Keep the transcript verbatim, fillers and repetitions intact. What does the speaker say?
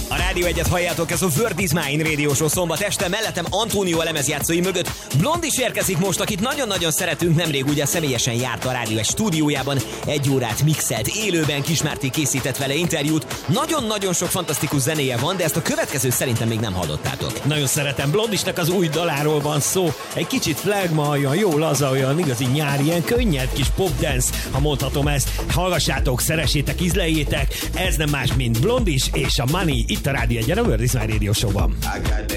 A Rádió egyet halljátok, ez a World is Mine Radio Show szombat este, mellettem Antonio a lemezjátszói mögött. Blond is érkezik most, akit nagyon-nagyon szeretünk, nemrég ugye személyesen járt a Rádió egy stúdiójában, egy órát mixelt, élőben Kismárti készített vele interjút. Nagyon-nagyon sok fantasztikus zenéje van, de ezt a következő szerintem még nem hallottátok. Nagyon szeretem, Blondisnak az új daláról van szó, egy kicsit flagma, olyan jó laza, olyan igazi nyári, ilyen könnyed kis popdance, ha mondhatom ezt. Hallgassátok, szeressétek, ízleljétek, ez nem más, mint Blondis és a Money itt a Rádió egyen, a World is Mine Radio Show-ban.